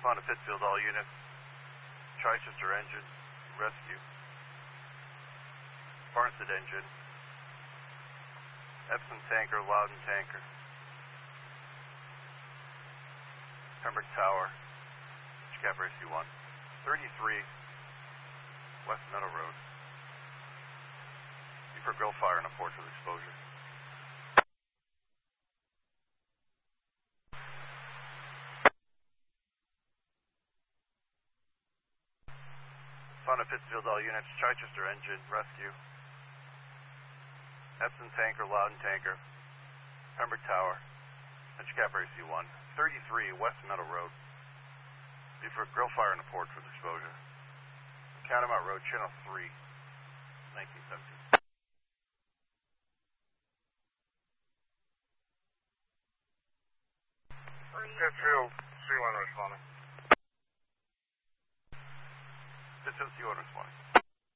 Respond to Pittsfield, all units. Chichester engine, rescue. Barnstead engine. Epsom tanker, Loudon tanker. Pembroke Tower, Chicago AC-1. 33 West Meadow Road. For grill fire and a port with exposure. Found at Pittsfield, all units. Chichester engine, rescue. Epsom tanker, Loudon tanker. Pembroke Tower, Chicago AC-1. 33 West Meadow Road. Be for grill fire and a port with exposure. Catamount Road, Channel 3, 1917. Pittsfield, C1 responding. Pittsfield, C1 responding.